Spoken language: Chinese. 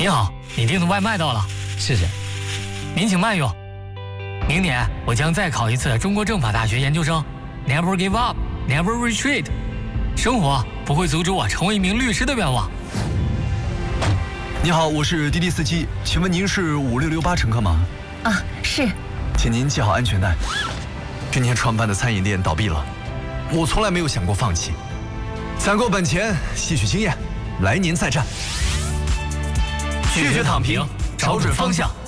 你好，你订的外卖到了，谢谢。您请慢用。明年我将再考一次中国政法大学研究生 ，Never give up, never retreat。生活不会阻止我成为一名律师的愿望。 你好，我是滴滴司机，请问您是5668乘客吗？ 啊，是。 请您系好安全带。今天创办的餐饮店倒闭了，我从来没有想过放弃。攒够本钱，吸取经验，来年再战。 拒绝躺平，找准方向。